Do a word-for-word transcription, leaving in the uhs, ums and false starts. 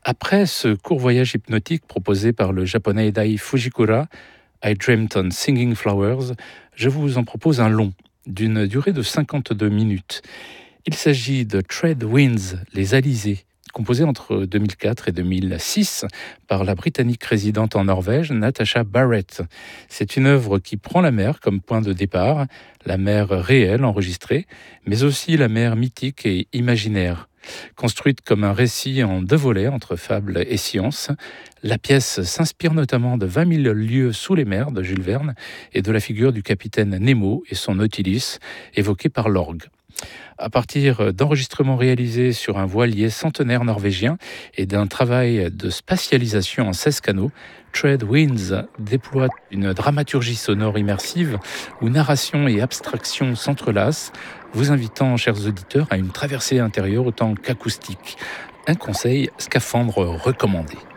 Après ce court voyage hypnotique proposé par le japonais Dai Fujikura, I Dreamt on Singing Flowers, je vous en propose un long, d'une durée de cinquante-deux minutes. Il s'agit de Trade Winds, les Alizés, composé entre deux mille quatre et deux mille six par la Britannique résidente en Norvège, Natasha Barrett. C'est une œuvre qui prend la mer comme point de départ, la mer réelle enregistrée, mais aussi la mer mythique et imaginaire. Construite comme un récit en deux volets entre fable et science, la pièce s'inspire notamment de vingt mille lieues sous les mers de Jules Verne et de la figure du capitaine Nemo et son Nautilus, évoquée par l'orgue. À partir d'enregistrements réalisés sur un voilier centenaire norvégien et d'un travail de spatialisation en seize canaux, Trade Winds déploie une dramaturgie sonore immersive où narration et abstraction s'entrelacent, vous invitant, chers auditeurs, à une traversée intérieure autant qu'acoustique. Un conseil, scaphandre recommandé.